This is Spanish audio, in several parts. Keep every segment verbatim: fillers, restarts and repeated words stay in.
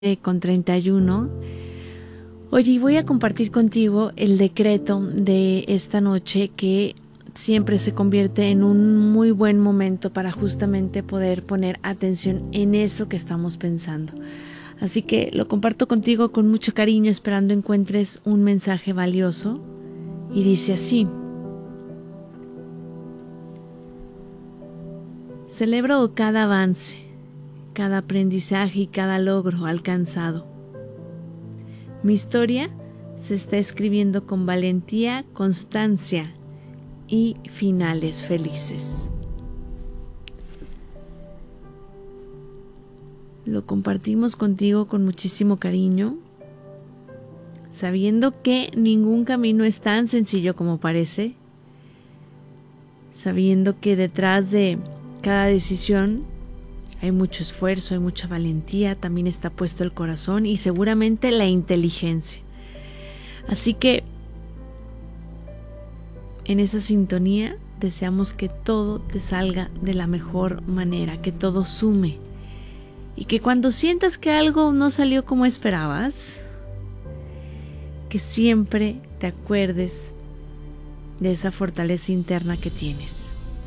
con treinta y uno. Oye, y voy a compartir contigo el decreto de esta noche que siempre se convierte en un muy buen momento para justamente poder poner atención en eso que estamos pensando. Así que lo comparto contigo con mucho cariño, esperando encuentres un mensaje valioso. Y dice así: celebro cada avance, cada aprendizaje y cada logro alcanzado. Mi historia se está escribiendo con valentía, constancia y finales felices. Lo compartimos contigo con muchísimo cariño, sabiendo que ningún camino es tan sencillo como parece, sabiendo que detrás de cada decisión hay mucho esfuerzo, hay mucha valentía, también está puesto el corazón y seguramente la inteligencia. Así que en esa sintonía deseamos que todo te salga de la mejor manera, que todo sume y que cuando sientas que algo no salió como esperabas, que siempre te acuerdes de esa fortaleza interna que tienes.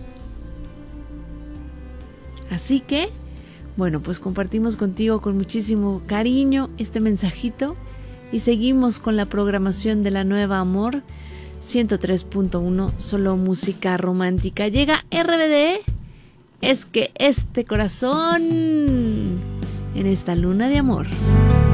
Así que bueno, pues compartimos contigo con muchísimo cariño este mensajito y seguimos con la programación de la Nueva Amor ciento tres punto uno, solo música romántica. Llega R B D, es que este corazón en esta luna de amor.